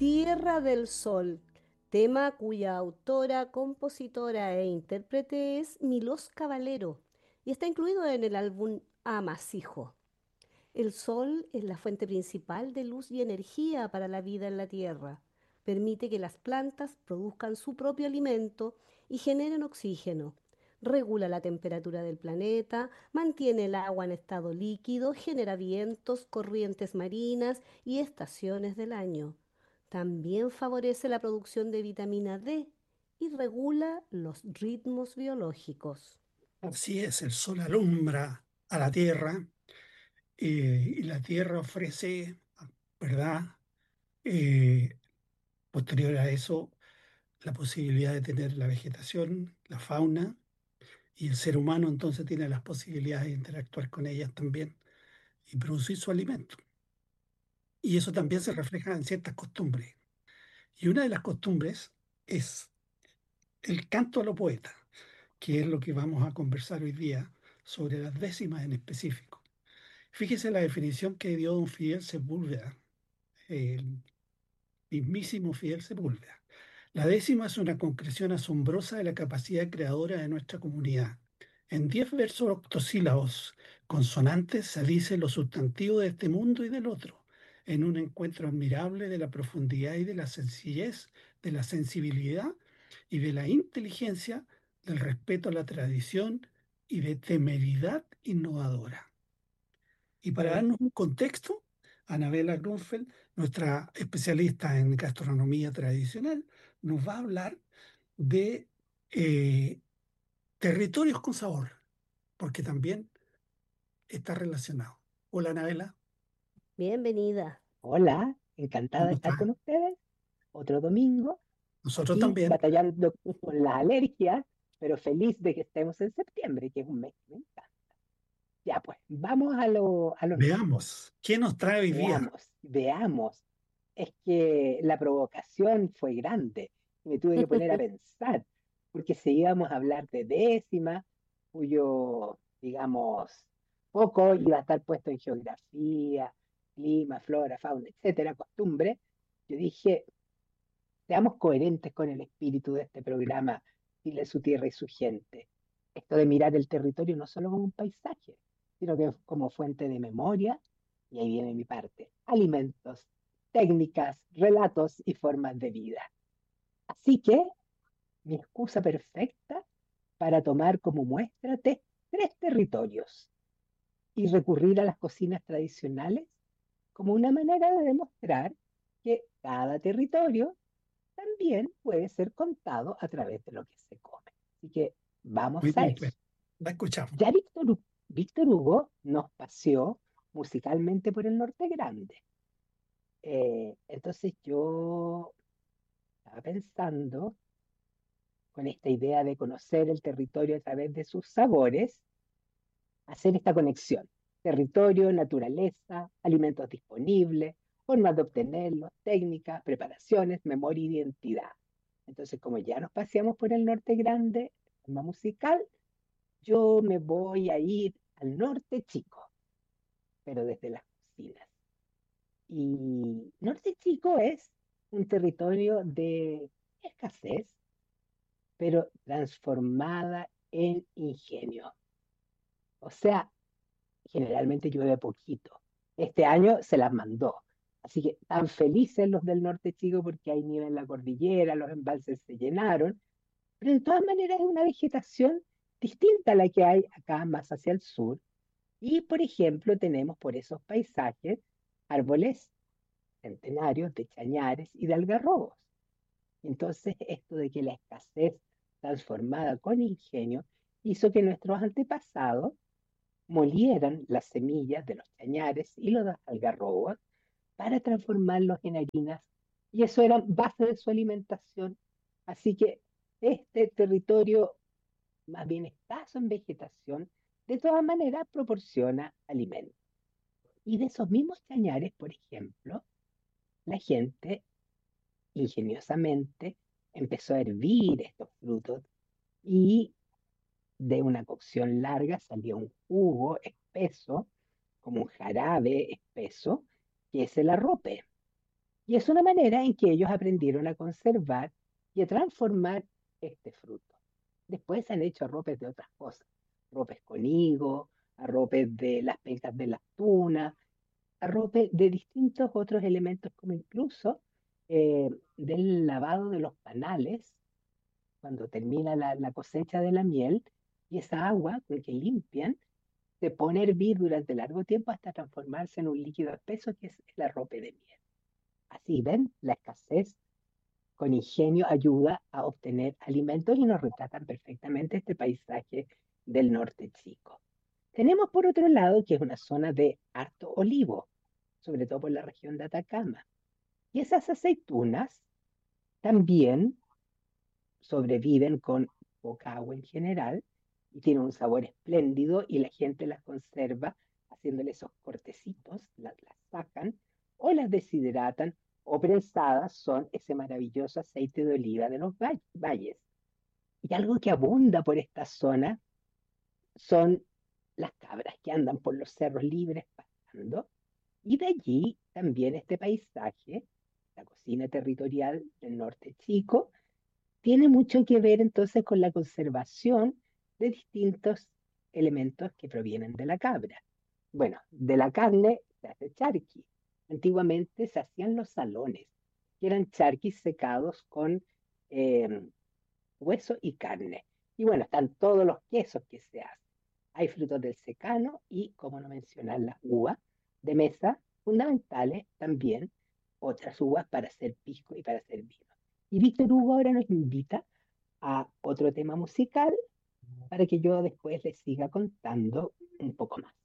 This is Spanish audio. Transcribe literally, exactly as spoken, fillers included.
Tierra del Sol, tema cuya autora, compositora e intérprete es Milos Caballero y está incluido en el álbum Amasijo. El sol es la fuente principal de luz y energía para la vida en la Tierra. Permite que las plantas produzcan su propio alimento y generen oxígeno. Regula la temperatura del planeta, mantiene el agua en estado líquido, genera vientos, corrientes marinas y estaciones del año. También favorece la producción de vitamina D y regula los ritmos biológicos. Así es, el sol alumbra a la tierra eh, y la tierra ofrece, ¿verdad? Eh, Posterior a eso, la posibilidad de tener la vegetación, la fauna, y el ser humano entonces tiene las posibilidades de interactuar con ellas también y producir su alimento. Y eso también se refleja en ciertas costumbres. Y una de las costumbres es el canto a lo poeta, que es lo que vamos a conversar hoy día sobre las décimas en específico. Fíjese la definición que dio don Fidel Sepúlveda, el mismísimo Fidel Sepúlveda. La décima es una concreción asombrosa de la capacidad creadora de nuestra comunidad. En diez versos octosílabos consonantes se dice lo sustantivo de este mundo y del otro, en un encuentro admirable de la profundidad y de la sencillez, de la sensibilidad y de la inteligencia, del respeto a la tradición y de temeridad innovadora. Y para darnos un contexto, Anabela Grunfeld, nuestra especialista en gastronomía tradicional, nos va a hablar de eh, territorios con sabor, porque también está relacionado. Hola, Anabela, Bienvenida. Hola, encantada ¿cómo de estar estás? con ustedes. Otro domingo, Nosotros aquí también. batallando con las alergias, pero feliz de que estemos en septiembre, que es un mes que me encanta. Ya pues, vamos a lo, a lo nuestro. Veamos, ¿qué nos trae hoy día? Veamos, veamos. Es que la provocación fue grande y me tuve que poner a pensar, porque si íbamos a hablar de décima, cuyo, digamos, poco iba a estar puesto en geografía, clima, flora, fauna, etcétera, costumbre, yo dije, seamos coherentes con el espíritu de este programa, Chile, su tierra y su gente. Esto de mirar el territorio no solo como un paisaje, sino que como fuente de memoria, y ahí viene mi parte, alimentos, técnicas, relatos y formas de vida. Así que mi excusa perfecta para tomar como muestra te- tres territorios y recurrir a las cocinas tradicionales como una manera de demostrar que cada territorio también puede ser contado a través de lo que se come. Así que Muy vamos a bien, pues, eso. la escuchamos. Ya Víctor, Hu- Víctor Hugo nos paseó musicalmente por el Norte Grande. Eh, entonces yo estaba pensando con esta idea de conocer el territorio a través de sus sabores, hacer esta conexión. Territorio, naturaleza, alimentos disponibles, formas de obtenerlos, técnicas, preparaciones, memoria y identidad. Entonces, como ya nos paseamos por el norte grande, de forma musical, yo me voy a ir al norte chico, pero desde las cocinas. Y norte chico es un territorio de escasez, pero transformada en ingenio. O sea, generalmente llueve poquito. Este año se las mandó. Así que tan felices los del norte chico porque hay nieve en la cordillera, los embalses se llenaron, pero de todas maneras es una vegetación distinta a la que hay acá más hacia el sur. Y, por ejemplo, tenemos por esos paisajes árboles centenarios de chañares y de algarrobos. Entonces, esto de que la escasez transformada con ingenio hizo que nuestros antepasados molieran las semillas de los chañares y los algarrobos para transformarlos en harinas, y eso era base de su alimentación. Así que este territorio, más bien escaso en vegetación, de todas maneras proporciona alimentos. Y de esos mismos chañares, por ejemplo, la gente ingeniosamente empezó a hervir estos frutos y de una cocción larga salía un jugo espeso, como un jarabe espeso, que es el arrope. Y es una manera en que ellos aprendieron a conservar y a transformar este fruto. Después se han hecho arropes de otras cosas, arropes con higo, arropes de las pencas de las tunas, arropes de distintos otros elementos, como incluso eh, del lavado de los panales, cuando termina la, la cosecha de la miel, y esa agua con que limpian se pone a hervir durante largo tiempo hasta transformarse en un líquido espeso que es el arrope de miel. Así ven, la escasez con ingenio ayuda a obtener alimentos y nos retratan perfectamente este paisaje del norte chico. Tenemos por otro lado que es una zona de harto olivo, sobre todo por la región de Atacama. Y esas aceitunas también sobreviven con poca agua en general y tienen un sabor espléndido y la gente las conserva haciéndole esos cortecitos, las, las sacan o las deshidratan o prensadas son ese maravilloso aceite de oliva de los valles. Y algo que abunda por esta zona son las cabras que andan por los cerros libres pasando. Y de allí también este paisaje, la cocina territorial del norte chico, tiene mucho que ver entonces con la conservación de distintos elementos que provienen de la cabra. Bueno, de la carne se hace charqui. Antiguamente se hacían los salones, que eran charquis secados con eh, hueso y carne. Y bueno, están todos los quesos que se hacen. Hay frutos del secano y, como no mencionar, las uvas de mesa, fundamentales también, otras uvas para hacer pisco y para hacer vino. Y Víctor Hugo ahora nos invita a otro tema musical para que yo después les siga contando un poco más.